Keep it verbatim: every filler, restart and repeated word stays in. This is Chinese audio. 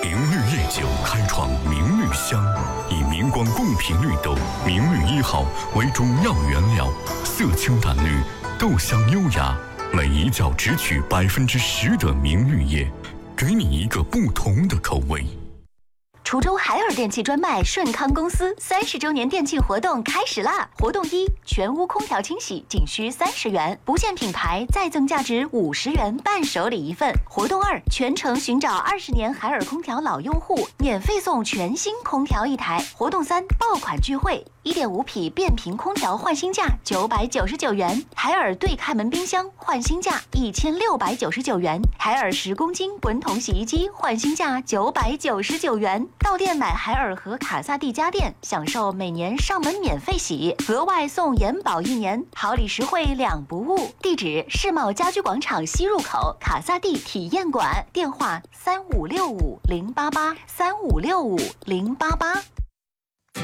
明绿夜酒开创明绿香，以明光贡品绿豆明绿一号为主要原料，色清淡绿，豆香优雅，每一角只取百分之十的明绿叶，给你一个不同的口味。 滁州海尔电器专卖顺康公司三十周年店庆活动开始啦！活动一，全屋空调清洗仅需三十元，不限品牌，再赠价值五十元伴手礼一份。活动二，全程寻找二十年海尔空调老用户，免费送全新空调一台。活动三，爆款聚会，一点五匹变频空调换新价九百九十九元，海尔对开门冰箱换新价一千六百九十九元，海尔十公斤滚筒洗衣机换新价九百九十九元。到店买海尔和卡萨帝家电，享受每年上门免费洗，额外送延保一年，好礼实惠两不误。地址：世贸家居广场西入口卡萨帝体验馆，电话三五六五零八八三五六五零八八。